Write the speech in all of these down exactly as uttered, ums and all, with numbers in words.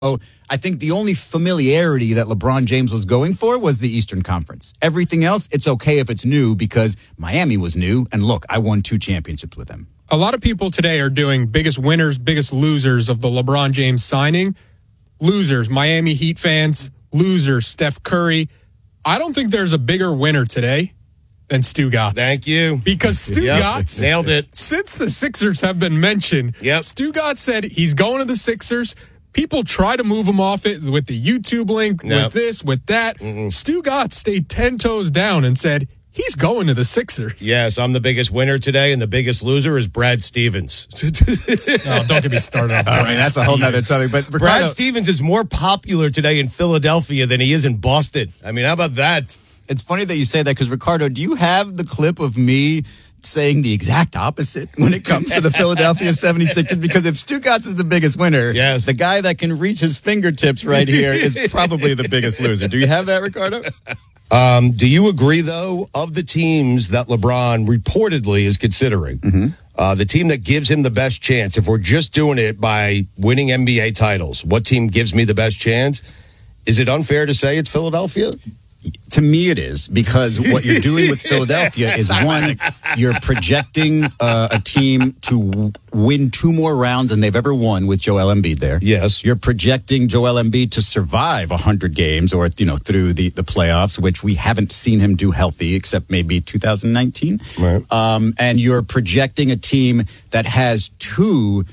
I think the only familiarity that LeBron James was going for was the Eastern Conference. Everything else, it's okay if it's new because Miami was new. And look, I won two championships with them. A lot of people today are doing biggest winners, biggest losers of the LeBron James signing. Losers, Miami Heat fans. Losers, Steph Curry. I don't think there's a bigger winner today than Stu Gatz. Thank you. Because Stu yep. Gatz, nailed it. Since the Sixers have been mentioned, yep. Stu Gatz said he's going to the Sixers. People try to move him off it with the YouTube link, nope. with this, with that. Mm-mm. Stu Gatz stayed ten toes down and said he's going to the Sixers. Yes, I'm the biggest winner today, and the biggest loser is Brad Stevens. No, don't get me started on Brad. I mean, that's a whole nother topic. But Ricardo, Brad Stevens is more popular today in Philadelphia than he is in Boston. I mean, how about that? It's funny that you say that because, Ricardo, do you have the clip of me saying the exact opposite when it comes to the Philadelphia seventy-sixers? Because if Stu Gatz is the biggest winner, yes. the guy that can reach his fingertips right here is probably the biggest loser. Do you have that, Ricardo? Um, do you agree, though, of the teams that LeBron reportedly is considering, mm-hmm. uh, the team that gives him the best chance, if we're just doing it by winning N B A titles, what team gives me the best chance? Is it unfair to say it's Philadelphia? To me, it is, because what you're doing with Philadelphia is, one, you're projecting uh, a team to w- win two more rounds than they've ever won with Joel Embiid there. Yes. You're projecting Joel Embiid to survive one hundred games or, you know, through the, the playoffs, which we haven't seen him do healthy except maybe two thousand nineteen. Right. Um, and you're projecting a team that has two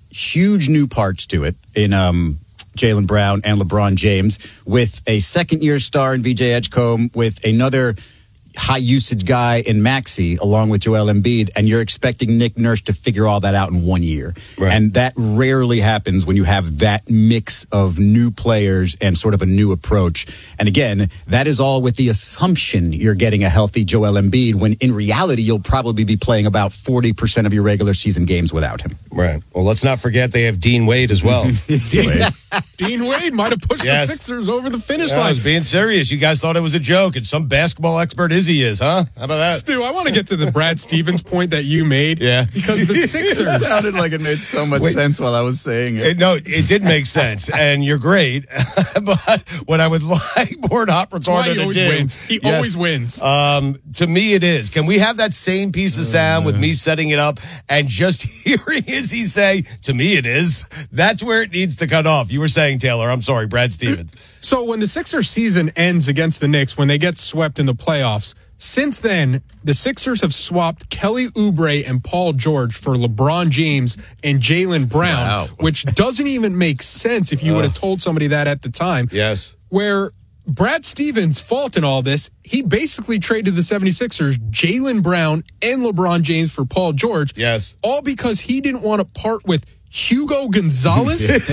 huge new parts to it in um Jaylen Brown and LeBron James, with a second-year star in V J Edgecombe, with another high-usage guy in Maxey, along with Joel Embiid, and you're expecting Nick Nurse to figure all that out in one year. Right. And that rarely happens when you have that mix of new players and sort of a new approach. And again, that is all with the assumption you're getting a healthy Joel Embiid, when in reality, you'll probably be playing about forty percent of your regular season games without him. Right. Well, let's not forget they have Dean Wade as well. Dean Wade, Dean Wade might have pushed yes. the Sixers over the finish yeah, line. I was being serious. You guys thought it was a joke, and some basketball expert is he is, huh? How about that? Stu, I want to get to the Brad Stevens point that you made. Yeah. Because the Sixers. It sounded like it made so much Wait. sense while I was saying it. it. No, it did make sense, and you're great. But what I would like Board Hop Ricardo he to always do. Wins. He yes, always wins. Um, to me, it is. Can we have that same piece of sound with me setting it up and just hearing Izzy say, to me, it is? That's where it needs to cut off. You were saying, Taylor. I'm sorry, Brad Stevens. So when the Sixers season ends against the Knicks, when they get swept in the playoffs, since then, the Sixers have swapped Kelly Oubre and Paul George for LeBron James and Jaylen Brown, wow. which doesn't even make sense if you would have told somebody that at the time. Yes. Where Brad Stevens' fault in all this, he basically traded the seventy-sixers Jaylen Brown and LeBron James for Paul George. Yes. All because he didn't want to part with Hugo Gonzalez.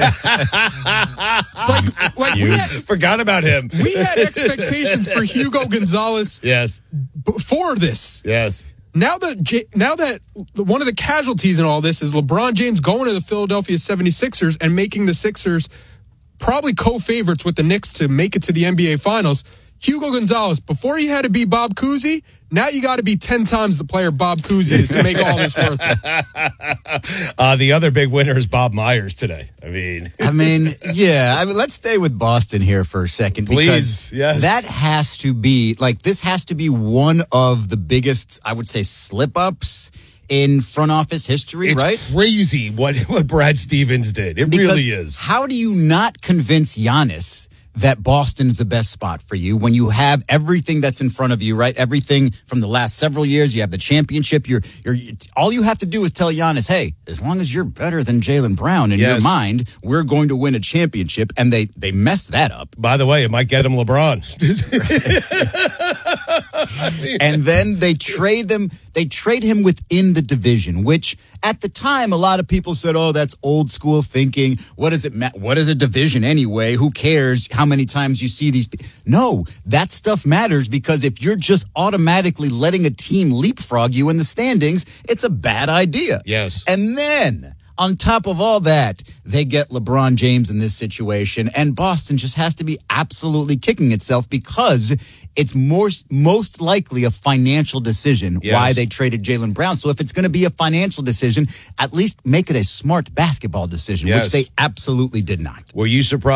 like, like we had, forgot about him. We had expectations for Hugo Gonzalez. Yes. Before this. Yes. Now that now that one of the casualties in all this is LeBron James going to the Philadelphia seventy-sixers and making the Sixers probably co-favorites with the Knicks to make it to the N B A Finals. Hugo Gonzalez, before he had to be Bob Cousy, now you got to be ten times the player Bob Cousy is to make all this worth it. Uh, the other big winner is Bob Myers today. I mean, I mean, yeah. I mean, let's stay with Boston here for a second. Please, yes. That has to be, like, this has to be one of the biggest, I would say, slip-ups in front office history, it's right? Crazy what, what Brad Stevens did. It because really is. How do you not convince Giannis that Boston is the best spot for you when you have everything that's in front of you, right? Everything from the last several years. You have the championship. You're, you're, all you have to do is tell Giannis, hey, as long as you're better than Jaylen Brown in yes. your mind, we're going to win a championship. And they, they messed that up. By the way, it might get him LeBron. And then they trade them. They trade him within the division, which at the time, a lot of people said, oh, that's old school thinking. What does it matter? What is a division anyway? Who cares how many times you see these? No, that stuff matters, because if you're just automatically letting a team leapfrog you in the standings, it's a bad idea. Yes. And then On top of all that, they get LeBron James in this situation, and Boston just has to be absolutely kicking itself because it's more, most likely a financial decision Yes. why they traded Jaylen Brown. So if it's going to be a financial decision, at least make it a smart basketball decision, Yes. which they absolutely did not. Were you surprised?